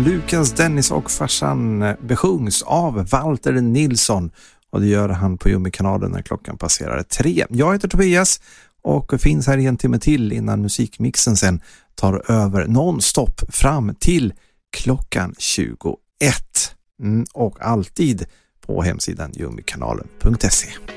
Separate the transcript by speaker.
Speaker 1: Lukas, Dennis och farsan besjungs av Walter Nilsson. Och det gör han på Yumi-kanalen när klockan passerar 3. Jag heter Tobias och finns här 1 timme till innan musikmixen sen tar över nonstop fram till klockan 21. Och alltid på hemsidan yumikanalen.se.